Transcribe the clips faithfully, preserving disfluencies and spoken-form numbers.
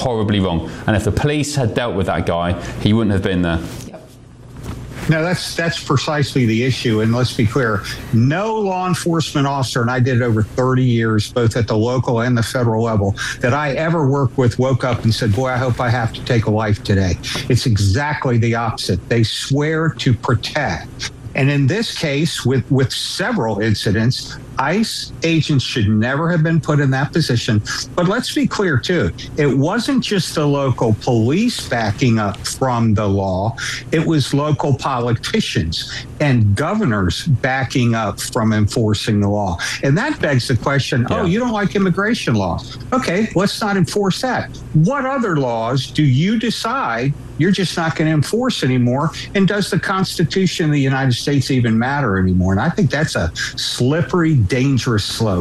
horribly wrong. And if the police had dealt with that guy, he wouldn't have been there. No, that's that's precisely the issue. And let's be clear, no law enforcement officer, and I did it over thirty years, both at the local and the federal level, that I ever worked with woke up and said, boy, I hope I have to take a life today. It's exactly the opposite. They swear to protect. And in this case, with, with several incidents, ICE agents should never have been put in that position. But let's be clear, too. It wasn't just the local police backing up from the law. It was local politicians and governors backing up from enforcing the law. And that begs the question, yeah. oh, you don't like immigration laws. Okay, let's not enforce that. What other laws do you decide you're just not going to enforce anymore? And does the Constitution of the United States even matter anymore? And I think that's a slippery, dangerous slope.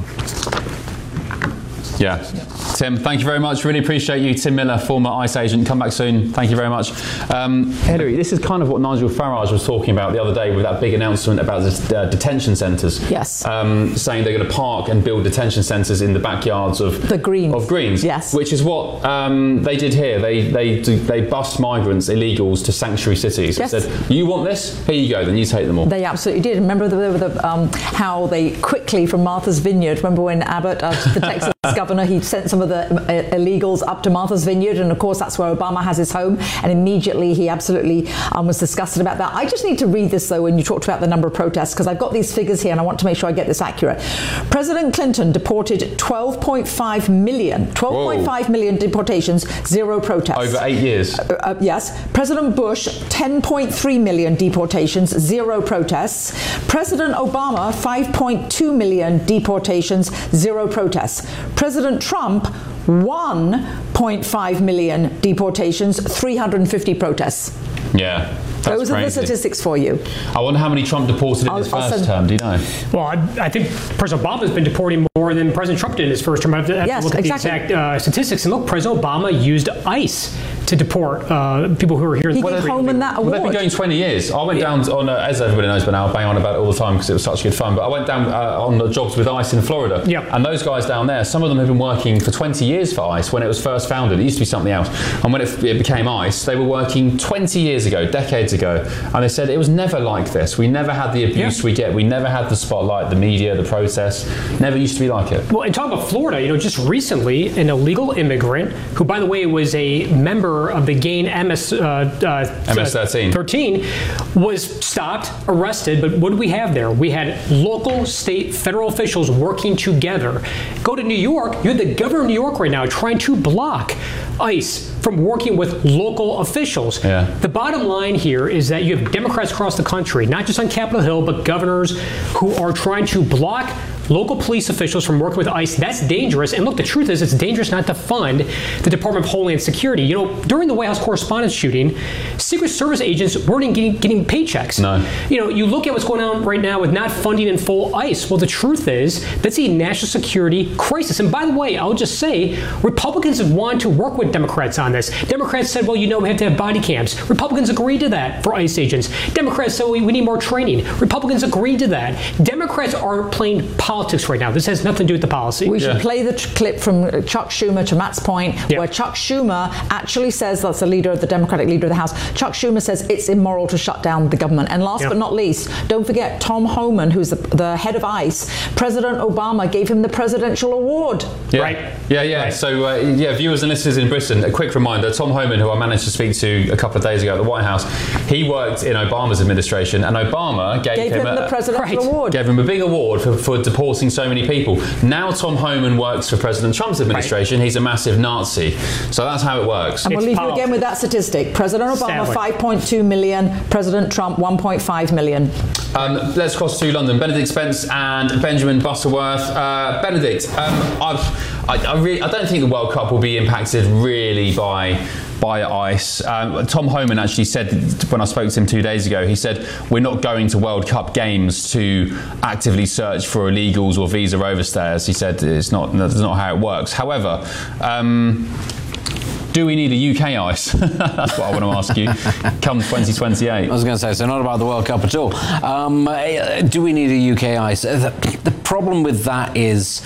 Yeah. Tim, thank you very much. Really appreciate you. Tim Miller, former ICE agent. Come back soon. Thank you very much. Um, Hilary, this is kind of what Nigel Farage was talking about the other day with that big announcement about this, uh, detention centres. Yes. Um, saying they're going to park and build detention centres in the backyards of the Greens. Of Greens. Yes. Which is what um, they did here. They they they bust migrants, illegals, to sanctuary cities. Yes. They said, you want this? Here you go. Then you take them all. They absolutely did. Remember the, the, um, how they quickly from Martha's Vineyard. Remember when Abbott, uh, the Texas governor, he sent some of the uh, illegals up to Martha's Vineyard, and of course that's where Obama has his home, and immediately he absolutely um, was disgusted about that. I just need to read this though when you talked about the number of protests, because I've got these figures here and I want to make sure I get this accurate. President Clinton deported twelve point five million, twelve point five million deportations, zero protests. Over eight years. Uh, uh, yes. President Bush, ten point three million deportations, zero protests. President Obama, five point two million deportations, zero protests. President Trump, one point five million deportations, three hundred fifty protests. Yeah. That's Those are crazy. the statistics for you. I wonder how many Trump deported in I'll, his I'll first send, term. Do you know? Well, I, I think President Obama has been deporting more than President Trump did in his first term. I have to, have yes, to look at exactly. the exact uh, statistics. And look, President Obama used ICE to deport uh, people who were here. He gave Holman that award. Well, they've been going twenty years. I went yeah. down on, uh, as everybody knows by now, I bang on about it all the time because it was such good fun, but I went down uh, on the jobs with ICE in Florida. Yeah. And those guys down there, some of them have been working for twenty years for ICE when it was first founded. It used to be something else. And when it, it became ICE, they were working twenty years ago, decades ago. And they said it was never like this. We never had the abuse yeah. we get. We never had the spotlight, the media, the protests. Never used to be like it. Well, and talk about Florida, you know, just recently, an illegal immigrant who, by the way, was a member of the gang M S uh, uh, M S thirteen. thirteen, was stopped, arrested. But what do we have there? We had local, state, federal officials working together. Go to New York. You have the governor of New York right now trying to block ICE from working with local officials. Yeah. The bottom line here is that you have Democrats across the country, not just on Capitol Hill, but governors who are trying to block local police officials from working with ICE. That's dangerous. And look, the truth is it's dangerous not to fund the Department of Homeland Security. You know, during the White House Correspondents' shooting, Secret Service agents weren't even getting, getting paychecks. No. You know, you look at what's going on right now with not funding in full ICE. Well, the truth is that's a national security crisis. And by the way, I'll just say, Republicans have wanted to work with Democrats on this. Democrats said, well, you know, we have to have body cams. Republicans agreed to that for ICE agents. Democrats said, well, we need more training. Republicans agreed to that. Democrats are playing politics. Politics right now. This has nothing to do with the policy. We should yeah. play the tr- clip from Chuck Schumer, to Matt's point, yeah. where Chuck Schumer actually says, that's the leader of the Democratic leader of the House, Chuck Schumer says it's immoral to shut down the government. And last yeah. but not least, don't forget Tom Homan, who's the, the head of ICE. President Obama gave him the presidential award. Yeah. Right. Yeah, yeah. Right. So, uh, yeah, viewers and listeners in Britain, a quick reminder, Tom Homan, who I managed to speak to a couple of days ago at the White House, he worked in Obama's administration, and Obama gave, gave him, him a, the presidential right. award. Gave him a big award for, for deporting so many people. Now Tom Homan works for President Trump's administration. Right. He's a massive Nazi. So that's how it works. And we'll it's leave politics. you again with that statistic. President Obama, Sadly. five point two million. President Trump, one point five million. Um, let's cross to London. Benedict Spence and Benjamin Butterworth. Uh, Benedict, um, I've, I, I, really, I don't think the World Cup will be impacted really by by ICE. Um, Tom Homan actually said, when I spoke to him two days ago, he said, we're not going to World Cup games to actively search for illegals or visa overstayers. He said it's not, that's not how it works. However, um, do we need a U K ICE? That's what I want to ask you. Come twenty twenty-eight. I was going to say, so not about the World Cup at all. Um, do we need a U K ICE? The, the problem with that is,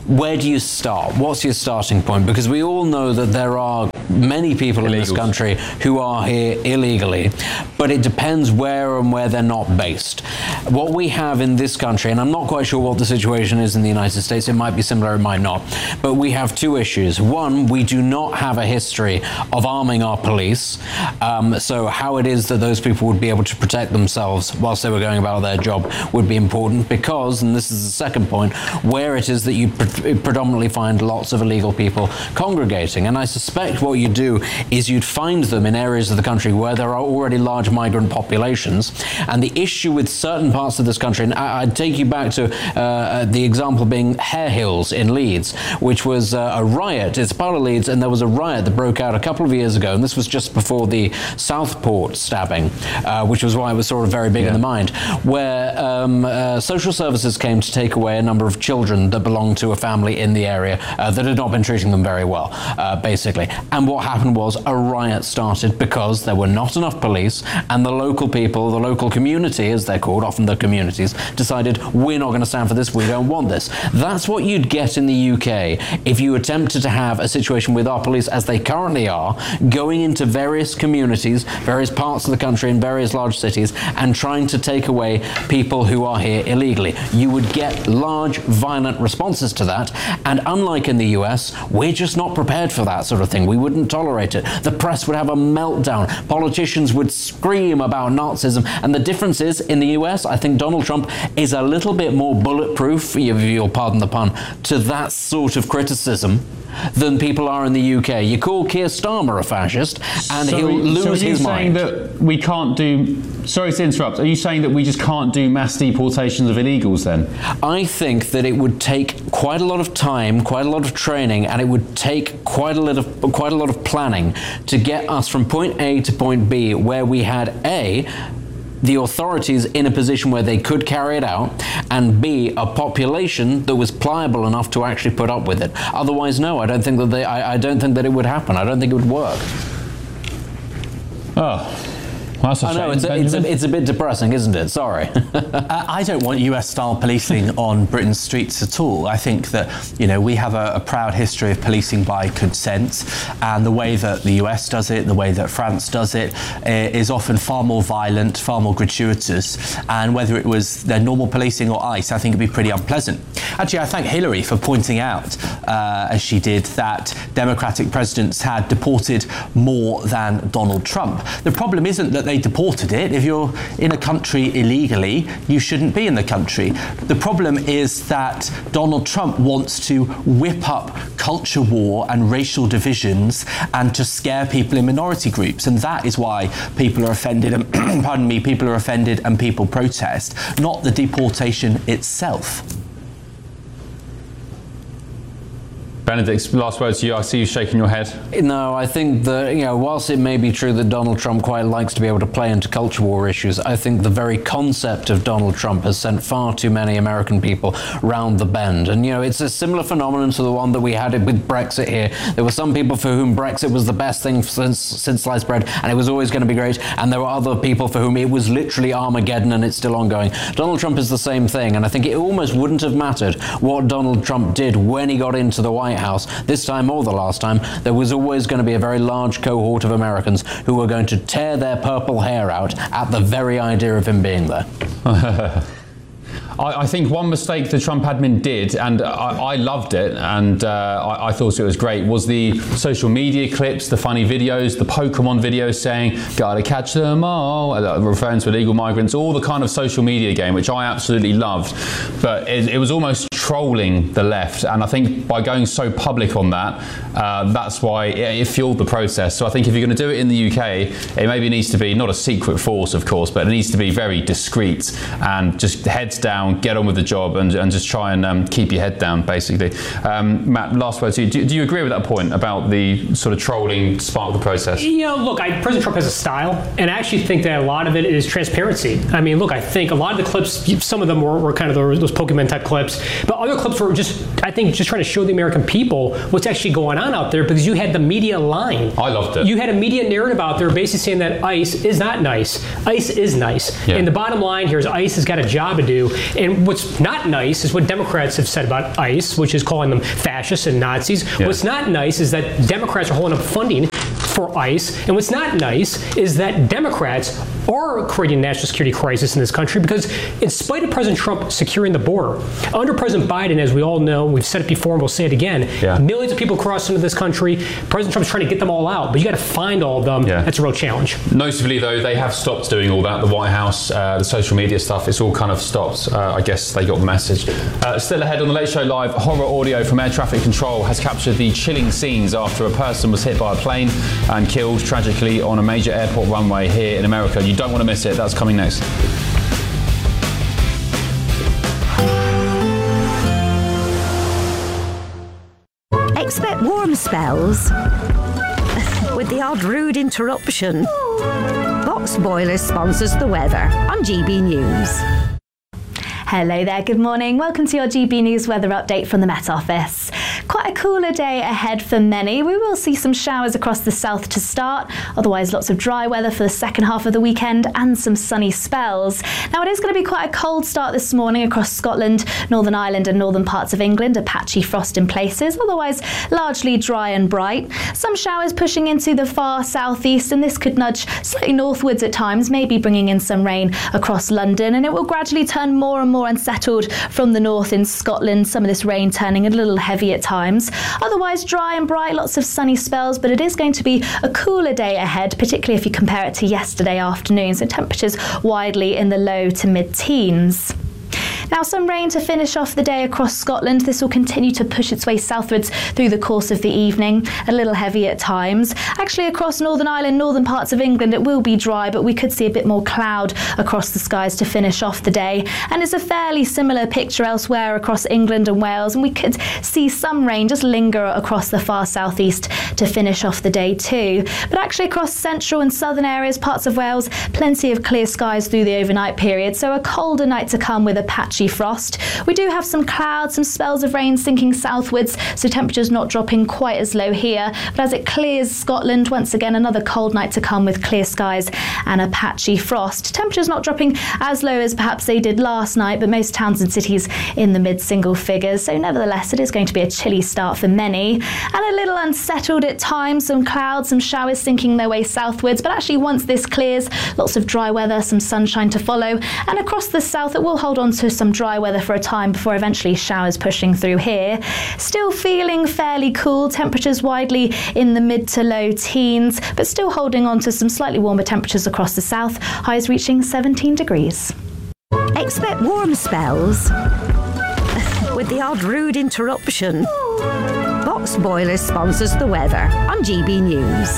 where do you start? What's your starting point? Because we all know that there are many people Illegals. in this country who are here illegally, but it depends where and where they're not based. What we have in this country, and I'm not quite sure what the situation is in the United States, it might be similar, it might not, but we have two issues. One, we do not have a history of arming our police, um, so how it is that those people would be able to protect themselves whilst they were going about their job would be important, because, and this is the second point, where it is that you pre- predominantly find lots of illegal people congregating. And I suspect what you do is you'd find them in areas of the country where there are already large migrant populations. And the issue with certain parts of this country, and I, I'd take you back to uh, the example being Hare Hills in Leeds, which was uh, a riot. It's part of Leeds, and there was a riot that broke out a couple of years ago, and this was just before the Southport stabbing, uh, which was why it was sort of very big yeah. in the mind, where um, uh, social services came to take away a number of children that belonged to a family in the area uh, that had not been treating them very well, uh, basically. And what happened was a riot started because there were not enough police, and the local people, the local community, as they're called, often the communities, decided, we're not going to stand for this, we don't want this. That's what you'd get in the U K if you attempted to have a situation with our police, as they currently are, going into various communities, various parts of the country in various large cities, and trying to take away people who are here illegally. You would get large, violent responses to that, and unlike in the U S, we're just not prepared for that sort of thing. We wouldn't tolerate it. The press would have a meltdown. Politicians would scream about Nazism, and the difference is, in the U S, I think Donald Trump is a little bit more bulletproof, if you'll pardon the pun, to that sort of criticism than people are in the U K. You call Keir Starmer a fascist, and so, he'll lose so are you his saying mind. That we can't do, sorry to interrupt, are you saying that we just can't do mass deportations of illegals then? I think that it would take quite a lot of time, quite a lot of training, and it would take quite a lot of quite a lot of planning to get us from point A to point B, where we had A, the authorities in a position where they could carry it out, and B, a population that was pliable enough to actually put up with it. Otherwise, no, I don't think that they. I, I don't think that it would happen. I don't think it would work. Oh. Well, that's a I know, shame, it's a, it's, a, it's a bit depressing, isn't it? Sorry. I don't want U S-style policing on Britain's streets at all. I think that, you know, we have a, a proud history of policing by consent, and the way that the U S does it, the way that France does it, is often far more violent, far more gratuitous, and whether it was their normal policing or ICE, I think it'd be pretty unpleasant. Actually, I thank Hillary for pointing out, uh, as she did, that Democratic presidents had deported more than Donald Trump. The problem isn't that they deported it. If you're in a country illegally, you shouldn't be in the country. The problem is that Donald Trump wants to whip up culture war and racial divisions and to scare people in minority groups, and that is why people are offended and pardon me, people are offended and people protest, not the deportation itself. Benedict, last words to you. I see you shaking your head. No, I think that, you know, whilst it may be true that Donald Trump quite likes to be able to play into culture war issues, I think the very concept of Donald Trump has sent far too many American people round the bend. And, you know, it's a similar phenomenon to the one that we had with Brexit here. There were some people for whom Brexit was the best thing since, since sliced bread, and it was always going to be great. And there were other people for whom it was literally Armageddon, and it's still ongoing. Donald Trump is the same thing, and I think it almost wouldn't have mattered what Donald Trump did when he got into the White House, this time or the last time. There was always going to be a very large cohort of Americans who were going to tear their purple hair out at the very idea of him being there. I, I think one mistake the Trump admin did, and I, I loved it, and uh, I, I thought it was great, was the social media clips, the funny videos, the Pokemon videos saying, gotta catch them all, referring to illegal migrants, all the kind of social media game, which I absolutely loved. But it, it was almost trolling the left, and I think by going so public on that, uh, that's why it, it fueled the process. So I think if you're going to do it in the U K, it maybe needs to be not a secret force, of course, but it needs to be very discreet and just heads down, get on with the job, and, and just try and um, keep your head down, basically. Um, Matt, last word to you. Do, do you agree with that point about the sort of trolling spark the process? You know, look, I, President Trump has a style, and I actually think that a lot of it is transparency. I mean, look, I think a lot of the clips, some of them were, were kind of those Pokemon type clips, but other clips were just, I think, just trying to show the American people what's actually going on out there, because you had the media lying. I loved it. You had a media narrative out there basically saying that ICE is not nice. ICE is nice. Yeah. And the bottom line here is ICE has got a job to do. And what's not nice is what Democrats have said about ICE, which is calling them fascists and Nazis. Yeah. What's not nice is that Democrats are holding up funding for ICE. And what's not nice is that Democrats are creating a national security crisis in this country, because in spite of President Trump securing the border, under President Biden, as we all know, we've said it before and we'll say it again, yeah. millions of people cross into this country. President Trump's trying to get them all out, but you got to find all of them. Yeah. That's a real challenge. Notably, though, they have stopped doing all that. The White House, uh, the social media stuff, it's all kind of stopped. Uh, I guess they got the message. Uh, still ahead on the Late Show Live, horror audio from air traffic control has captured the chilling scenes after a person was hit by a plane and killed tragically on a major airport runway here in America. You don't want to miss it. That's coming next. Expect warm spells with the odd rude interruption. Box Boiler sponsors the weather on G B News. Hello there, good morning. Welcome to your G B News weather update from the Met Office. Quite a cooler day ahead for many. We will see some showers across the south to start, otherwise lots of dry weather for the second half of the weekend and some sunny spells. Now it is going to be quite a cold start this morning across Scotland, Northern Ireland and northern parts of England, a patchy frost in places, otherwise largely dry and bright. Some showers pushing into the far southeast, and this could nudge slightly northwards at times, maybe bringing in some rain across London, and it will gradually turn more and more unsettled from the north in Scotland, some of this rain turning a little heavy at times. Otherwise dry and bright, lots of sunny spells, but it is going to be a cooler day ahead, particularly if you compare it to yesterday afternoon, so temperatures widely in the low to mid-teens. Now some rain to finish off the day across Scotland. This will continue to push its way southwards through the course of the evening, a little heavy at times. Actually across Northern Ireland, northern parts of England, it will be dry, but we could see a bit more cloud across the skies to finish off the day. And it's a fairly similar picture elsewhere across England and Wales, and we could see some rain just linger across the far southeast to finish off the day too. But actually across central and southern areas, parts of Wales, plenty of clear skies through the overnight period, so a colder night to come with a patchy frost. We do have some clouds, some spells of rain sinking southwards, so temperatures not dropping quite as low here. But as it clears Scotland, once again another cold night to come with clear skies and a patchy frost. Temperatures not dropping as low as perhaps they did last night, but most towns and cities in the mid-single figures. So nevertheless, it is going to be a chilly start for many, and a little unsettled at times. Some clouds, some showers sinking their way southwards, but actually once this clears, lots of dry weather, some sunshine to follow, and across the south it will hold on to some dry weather for a time before eventually showers pushing through here. Still feeling fairly cool, temperatures widely in the mid to low teens, but still holding on to some slightly warmer temperatures across the south, highs reaching seventeen degrees. Expect warm spells with the odd rude interruption. Box Boiler sponsors the weather on G B News.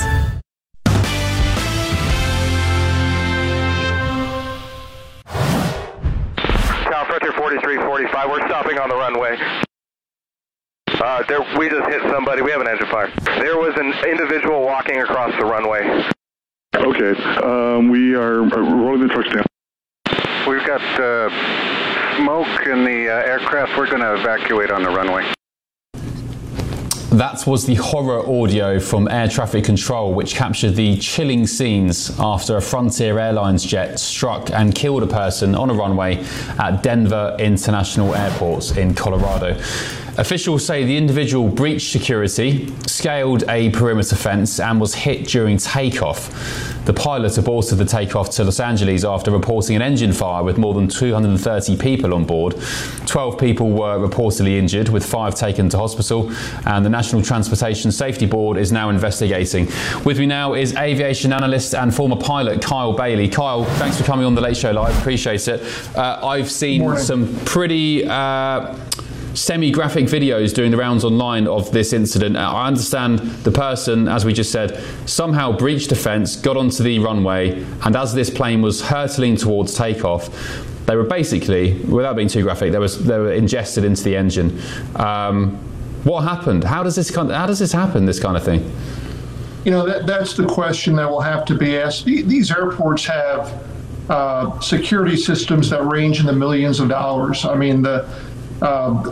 forty-three forty-five, we're stopping on the runway. Uh, there, we just hit somebody. We have an engine fire. There was an individual walking across the runway. Okay, um, we are rolling the trucks down. We've got uh, smoke in the uh, aircraft. We're going to evacuate on the runway. That was the horror audio from air traffic control, which captured the chilling scenes after a Frontier Airlines jet struck and killed a person on a runway at Denver International Airport in Colorado. Officials say the individual breached security, scaled a perimeter fence, and was hit during takeoff. The pilot aborted the takeoff to Los Angeles after reporting an engine fire with more than two hundred thirty people on board. twelve people were reportedly injured, with five taken to hospital, and the National Transportation Safety Board is now investigating. With me now is aviation analyst and former pilot Kyle Bailey. Kyle, thanks for coming on the Late Show Live. Appreciate it. Uh, I've seen some pretty Uh, semi-graphic videos doing the rounds online of this incident. I understand the person, as we just said, somehow breached a fence, got onto the runway, and as this plane was hurtling towards takeoff, they were basically, without being too graphic, they, was, they were ingested into the engine. Um, what happened? How does this kind of, how does this happen, this kind of thing? You know, that, that's the question that will have to be asked. These airports have uh, security systems that range in the millions of dollars. I mean, the Uh,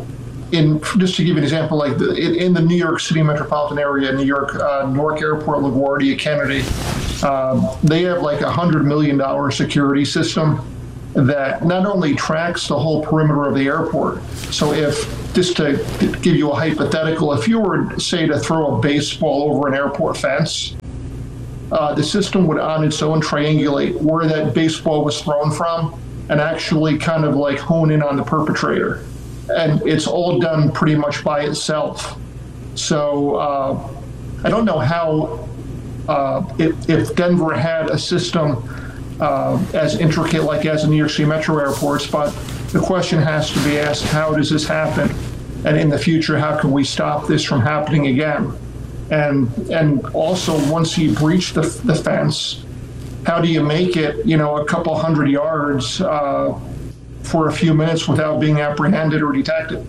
in just to give you an example, like the, in, in the New York City metropolitan area, New York, uh, Newark Airport, LaGuardia, Kennedy, um, they have like a hundred million dollar security system that not only tracks the whole perimeter of the airport. So if, just to give you a hypothetical, if you were, say, to throw a baseball over an airport fence, uh, the system would on its own triangulate where that baseball was thrown from and actually kind of like hone in on the perpetrator. And it's all done pretty much by itself. So uh, I don't know how, uh, if, if Denver had a system uh, as intricate like as the New York City Metro airports, but the question has to be asked, how does this happen? And in the future, how can we stop this from happening again? And and also, once you breach the, the fence, how do you make it, you know, a couple hundred yards uh, for a few minutes without being apprehended or detected?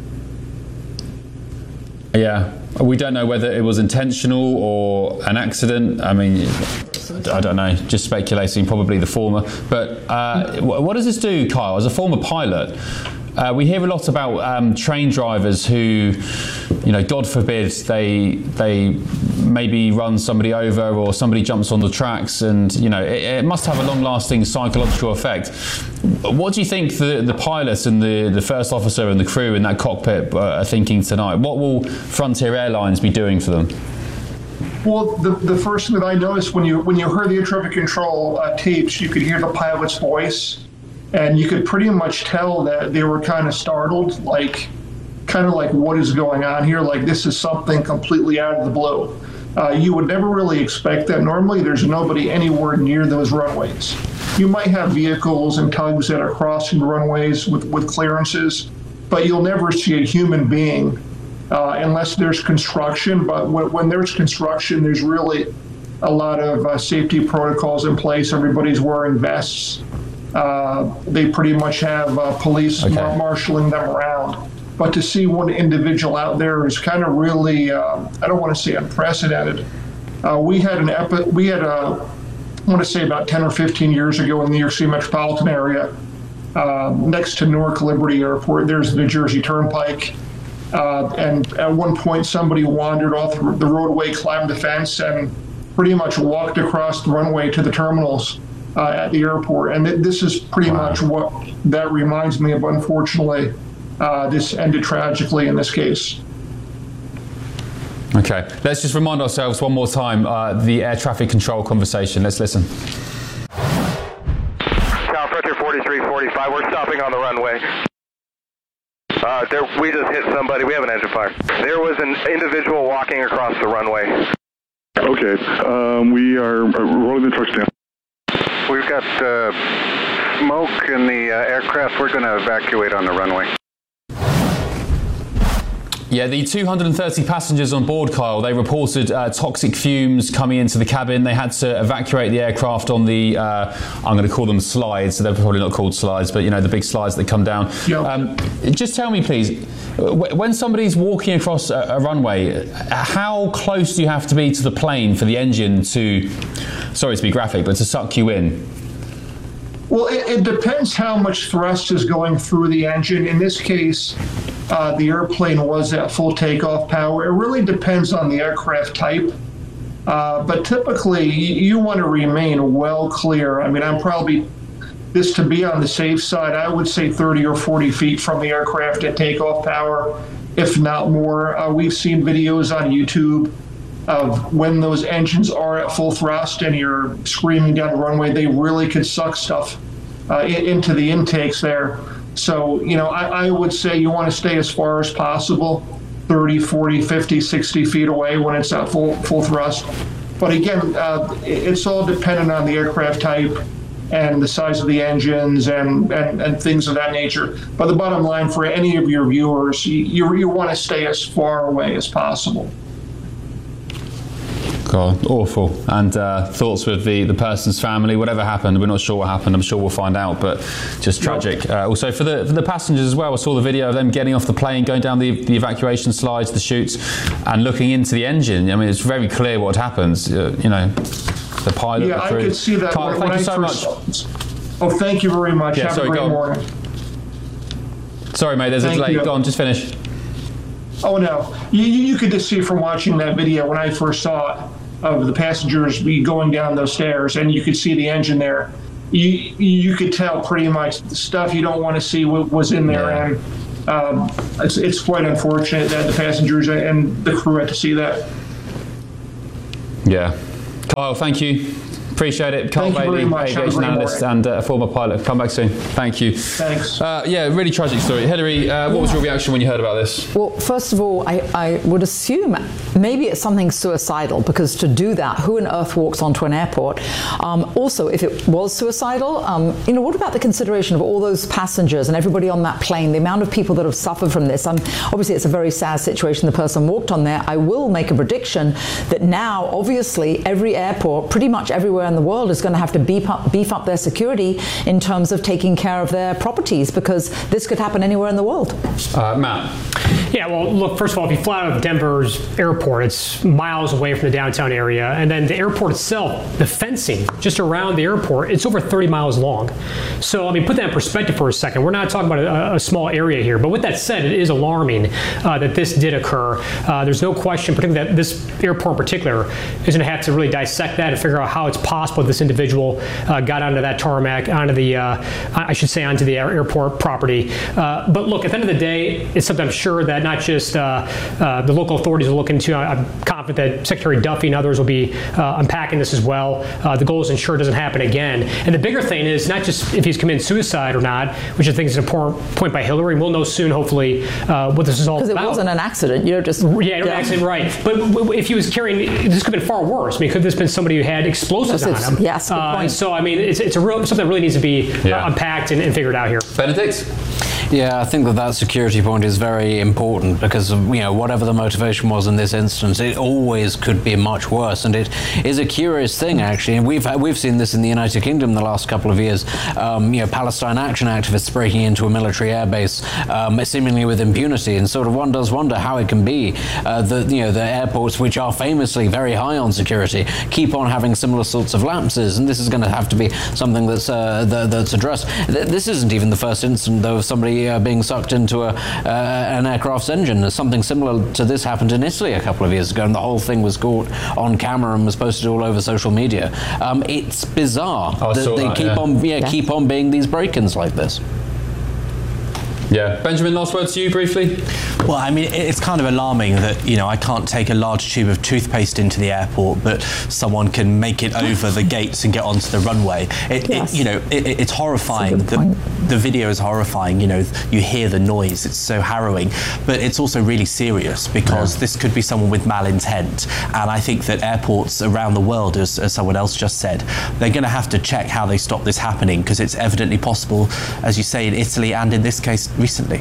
Yeah, we don't know whether it was intentional or an accident. I mean, I don't know, just speculating, probably the former. But uh, what does this do, Kyle, as a former pilot? Uh, we hear a lot about um, train drivers who, you know, God forbid, they they maybe run somebody over or somebody jumps on the tracks, and, you know, it, it must have a long-lasting psychological effect. What do you think the, the pilots and the, the first officer and the crew in that cockpit uh, are thinking tonight? What will Frontier Airlines be doing for them? Well, the, the first thing that I noticed when you when you heard the air traffic control uh, tapes, you could hear the pilot's voice. And you could pretty much tell that they were kind of startled, like, kind of like, what is going on here? Like, this is something completely out of the blue. Uh, you would never really expect that. Normally, there's nobody anywhere near those runways. You might have vehicles and tugs that are crossing the runways with, with clearances, but you'll never see a human being uh, unless there's construction. But when, when there's construction, there's really a lot of uh, safety protocols in place. Everybody's wearing vests. Uh, they pretty much have uh, police okay. mar- marshaling them around. But to see one individual out there is kind of really, uh, I don't want to say unprecedented. Uh, we had an epi- we had a, I want to say about ten or fifteen years ago in the New York City metropolitan area, uh, next to Newark Liberty Airport, there's the Jersey Turnpike. Uh, and at one point, somebody wandered off the roadway, climbed the fence, and pretty much walked across the runway to the terminals. Uh, at the airport. And th- this is pretty wow. much what that reminds me of. Unfortunately, uh, this ended tragically in this case. Okay, let's just remind ourselves one more time uh, the air traffic control conversation. Let's listen. Tower Frontier forty-three forty-five, we're stopping on the runway. Uh, there, we just hit somebody. We have an engine fire. There was an individual walking across the runway. Okay, um, we are rolling the trucks down. We've got uh, smoke in the uh, aircraft. We're going to evacuate on the runway. Yeah, the two hundred thirty passengers on board, Kyle, they reported uh, toxic fumes coming into the cabin. They had to evacuate the aircraft on the, uh, I'm going to call them slides, so they're probably not called slides, but, you know, the big slides that come down. Yep. Um, just tell me, please, when somebody's walking across a, a runway, how close do you have to be to the plane for the engine to, sorry to be graphic, but to suck you in? Well, it, it depends how much thrust is going through the engine. In this case, uh, the airplane was at full takeoff power. It really depends on the aircraft type. Uh, but typically, you, you want to remain well clear. I mean, I'm probably, this to be on the safe side, I would say thirty or forty feet from the aircraft at takeoff power, if not more. Uh, we've seen videos on YouTube of when those engines are at full thrust and you're screaming down the runway, they really could suck stuff uh, into the intakes there. So, you know, I, I would say you want to stay as far as possible, thirty, forty, fifty, sixty feet away when it's at full, full thrust. But again, uh, it's all dependent on the aircraft type and the size of the engines and, and, and things of that nature. But the bottom line for any of your viewers, you, you, you want to stay as far away as possible. God, awful. And uh, thoughts with the, the person's family, whatever happened, we're not sure what happened, I'm sure we'll find out, but just tragic. Uh, also for the for the passengers as well, I saw the video of them getting off the plane, going down the, the evacuation slides, the chutes, and looking into the engine. I mean, it's very clear what happens, uh, you know, the pilot. Yeah, the I could see that. Carl, when, thank when you so first, much. Oh, thank you very much. Yeah, Have sorry, a great go on. morning. Sorry, mate, there's Thank a delay. you. Go on, just finish. Oh no, you, you could just see from watching that video when I first saw it of the passengers be going down those stairs, and you could see the engine there. You you could tell pretty much the stuff you don't want to see was in there, yeah. and um, it's it's quite unfortunate that the passengers and the crew had to see that. Yeah, Kyle, thank you. Appreciate it. Kyle Thank Bailey, you very much. aviation analyst and uh, former pilot. Come back soon. Thank you. Thanks. Uh, yeah, really tragic story. Hillary, uh, what yeah. was your reaction when you heard about this? Well, first of all, I, I would assume maybe it's something suicidal, because to do that, who on earth walks onto an airport? Um, also, if it was suicidal, um, you know, what about the consideration of all those passengers and everybody on that plane, the amount of people that have suffered from this? Um, obviously, it's a very sad situation. The person walked on there. I will make a prediction that now, obviously, every airport, pretty much everywhere in the world, is going to have to beef up, beef up their security in terms of taking care of their properties, because this could happen anywhere in the world. Uh, Matt. Yeah, well, look, first of all, if you fly out of Denver's airport, it's miles away from the downtown area. And then the airport itself, the fencing just around the airport, it's over thirty miles long. So, I mean, put that in perspective for a second. We're not talking about a, a small area here. But with that said, it is alarming uh, that this did occur. Uh, there's no question, particularly that this airport in particular is going to have to really dissect that and figure out how it's possible this individual uh, got onto that tarmac, onto the, uh, I should say, onto the airport property. Uh, but look, at the end of the day, it's something I'm sure that not just uh, uh, the local authorities will look into. I'm confident that Secretary Duffy and others will be uh, unpacking this as well. Uh, the goal is to ensure it doesn't happen again. And the bigger thing is not just if he's committed suicide or not, which I think is an important point by Hillary. We'll know soon, hopefully, uh, what this is all about. Because it wasn't an accident, you know, just... Yeah, yeah. an accident, right. But if he was carrying, this could have been far worse. I mean, could this have been somebody who had explosives on him? Yes, good point. Uh, so, I mean, it's, it's a real, something that really needs to be yeah. uh, unpacked and, and figured out here. Benedict? Yeah, I think that that security point is very important, because, you know, whatever the motivation was in this instance, it always could be much worse. And it is a curious thing, actually. And we've we've seen this in the United Kingdom the last couple of years. Um, you know, Palestine Action activists breaking into a military airbase, um, seemingly with impunity. And sort of one does wonder how it can be uh, that, you know, the airports, which are famously very high on security, keep on having similar sorts of lapses. And this is going to have to be something that's uh, that, that's addressed. This isn't even the first incident, though, of somebody Uh, being sucked into a, uh, an aircraft's engine. Something similar to this happened in Italy a couple of years ago, and the whole thing was caught on camera and was posted all over social media. Um, it's bizarre oh, that they that, keep yeah. on, yeah, yeah. keep on being these break-ins like this. Yeah, Benjamin, last word to you briefly. Well, I mean, it's kind of alarming that, you know, I can't take a large tube of toothpaste into the airport, but someone can make it over the gates and get onto the runway. It, yes. it, you know, it, it's horrifying. The, the video is horrifying. You know, you hear the noise. It's so harrowing, but it's also really serious, because yeah. this could be someone with malintent. And I think that airports around the world, as, as someone else just said, they're going to have to check how they stop this happening, because it's evidently possible, as you say, in Italy and in this case recently.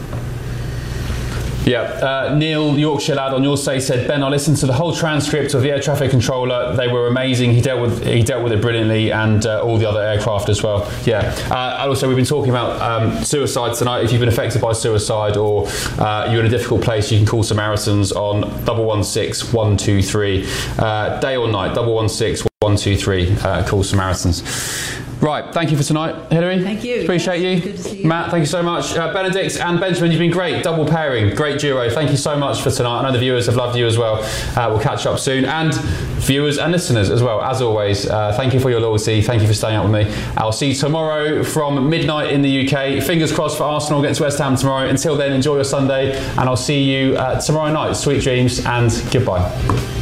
Yeah, uh, Neil, Yorkshire lad on your say said, Ben, I listened to the whole transcript of the air traffic controller. They were amazing. He dealt with he dealt with it brilliantly, and uh, all the other aircraft as well. Yeah. Uh, and also, we've been talking about um, suicide tonight. If you've been affected by suicide, or uh, you're in a difficult place, you can call Samaritans on double one six one two three, uh, day or night. Double one six one two three. Uh, call Samaritans. Right, thank you for tonight, Hillary. Thank you. Appreciate you. Good to see you. Matt, thank you so much. Uh, Benedict and Benjamin, you've been great. Double pairing, great duo. Thank you so much for tonight. I know the viewers have loved you as well. Uh, we'll catch up soon. And viewers and listeners as well, as always. Uh, thank you for your loyalty. Thank you for staying up with me. I'll see you tomorrow from midnight in the U K. Fingers crossed for Arsenal against West Ham tomorrow. Until then, enjoy your Sunday, and I'll see you uh, tomorrow night. Sweet dreams and goodbye.